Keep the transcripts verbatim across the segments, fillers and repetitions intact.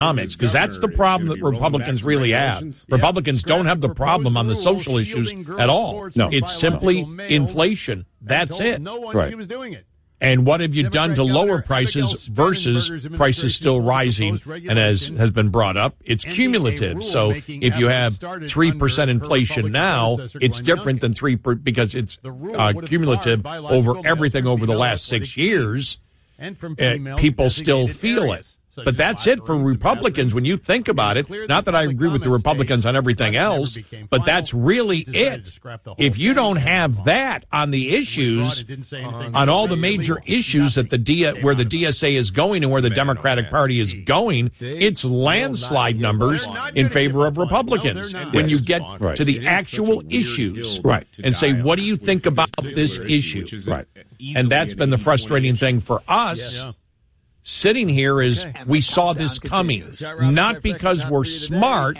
economics, because that's the problem that Republicans really have. Republicans don't have the problem on the social issues at all. No, it's simply inflation. That's it. Right. And what have you done to lower prices versus prices still rising? And as has been brought up, it's cumulative. So if you have three percent inflation now, it's different than three per, because it's uh, cumulative over everything over the last six years. Uh, people still feel it. But that's it for Republicans when you think about it. Not that I agree with the Republicans on everything else, but that's really it. If you don't have that on the issues, on all the major issues that the D, where the D S A is going and where the Democratic Party is going, it's landslide numbers in favor of Republicans. When you get to the actual issues, right, and say, what do you think about this issue? Right. And that's been the frustrating thing for us. Sitting here is we saw this coming, not because we're smart.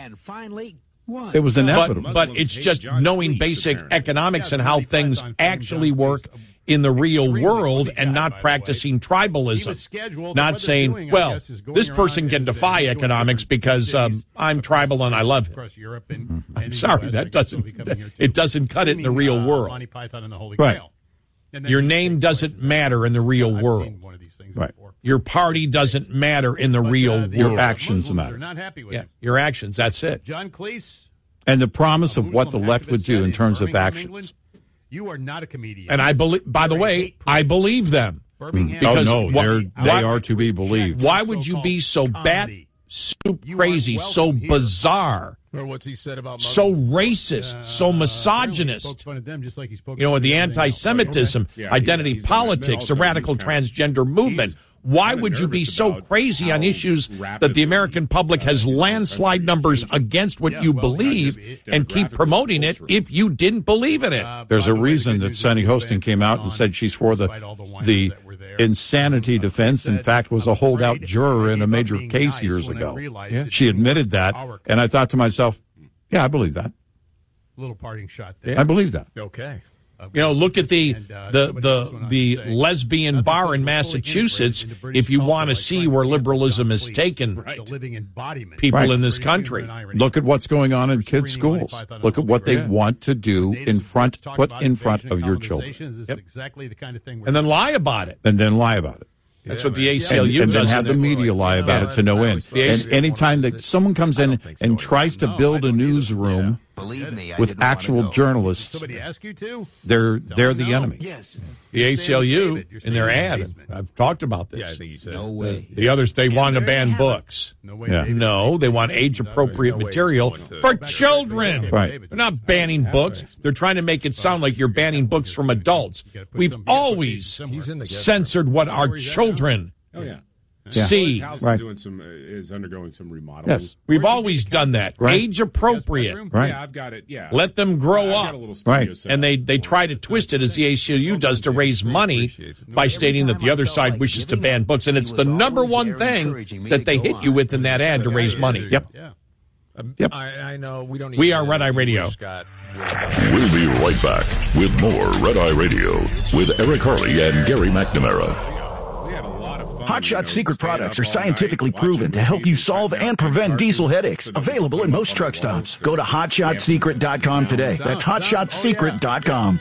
It was inevitable. But, but it's just knowing basic economics and how things actually work in the real world and not practicing tribalism. Not saying, well, this person can defy economics because um, I'm tribal and I love him. I'm sorry, that doesn't, it doesn't cut it in the real world. Right. Your name doesn't matter in the real world. Right. Your party doesn't matter in the real world. Your actions matter. Yeah, your actions, that's it. John Cleese. And the promise of what the left would do in terms of actions. You are not a comedian. And I believe, by the way, I believe them. Because oh, no, they're, they why, are to be believed. Why would you be so bat soup crazy, so bizarre? Or what's he said about so racist, uh, so misogynist, you know, with the anti-Semitism, identity politics, the radical transgender movement. Why would you be so crazy on issues that the American public has landslide numbers against what you believe and keep promoting it if you didn't believe in it? There's a reason that Sunny Hostin came out and said she's for the the insanity defense. In fact, was a holdout juror in a major case years ago. Yeah. She admitted that, and I thought to myself, yeah, I believe that. Little parting shot there. I believe that. Okay. You know, look at the the the, the lesbian bar in Massachusetts if you want to see where liberalism has taken people right. in this country. Look at what's going on in kids' schools. Look at what they want to do in front, put in front of your children. Yep. And then lie about it. And then lie about it. That's what the A C L U and, does. And then have the media lie about it to no end. And anytime that someone comes in and tries to build a newsroom with actual journalists, they're they're the enemy. The A C L U, in their ad, I've talked about this. Yeah, I think you said. No way. The others, they want to ban books. Yeah. No, they want age-appropriate material for children. Right. They're not banning books. They're trying to make it sound like you're banning books from adults. We've always censored what our children oh, yeah. Yeah. see. House right. is, doing some, uh, is undergoing some remodeling. Yes. We've always done that. Right. Age-appropriate. Right. Yeah, I've got it. Yeah. Let them grow I've up. got a little studio Right. set And they, up they for try it. to twist it, as the A C L U does, to raise money by stating that the other side wishes to ban books. And it's the number one thing that they hit you with in that ad to raise money. Yep. Yep. I, I know we don't. We are Red Eye Radio. Scott. We'll be right back with more Red Eye Radio with Eric Harley and Gary McNamara. Hot Shot Secret products are scientifically proven to help you solve and prevent diesel headaches. Available at most truck stops. Go to hot shot secret dot com today. That's hot shot secret dot com.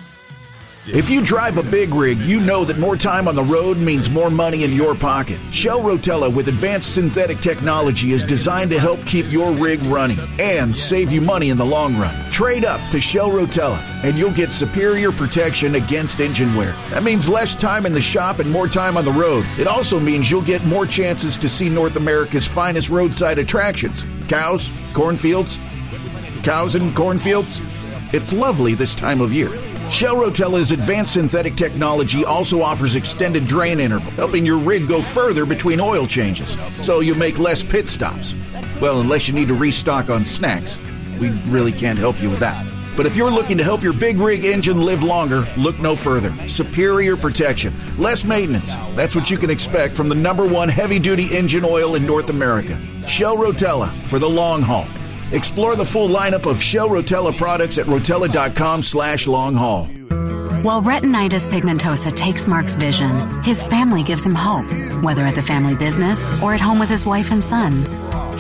If you drive a big rig, you know that more time on the road means more money in your pocket. Shell Rotella with advanced synthetic technology is designed to help keep your rig running and save you money in the long run. Trade up to Shell Rotella and you'll get superior protection against engine wear. That means less time in the shop and more time on the road. It also means you'll get more chances to see North America's finest roadside attractions. Cows, cornfields, cows and cornfields. It's lovely this time of year. Shell Rotella's advanced synthetic technology also offers extended drain interval, helping your rig go further between oil changes, so you make less pit stops. Well, unless you need to restock on snacks. We really can't help you with that. But if you're looking to help your big rig engine live longer, look no further. Superior protection, less maintenance. That's what you can expect from the number one heavy-duty engine oil in North America. Shell Rotella for the long haul. Explore the full lineup of Shell Rotella products at rotella dot com slash long haul. While retinitis pigmentosa takes Mark's vision, his family gives him hope, whether at the family business or at home with his wife and sons.